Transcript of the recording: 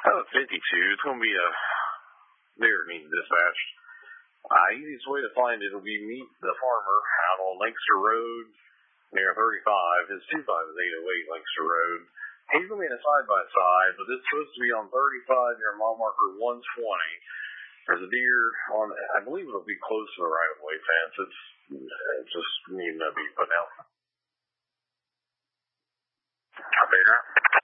52. It's going to be a deer needing dispatched. Easiest way to find it will be meet the farmer out on Lancaster Road near 35. His 25 is 808 Lancaster Road. He's going to be in a side-by-side, but it's supposed to be on 35 near mile marker 120. There's a deer on, I believe it'll be close to the right-of-way fence. It's just needing to be put out. Copy that.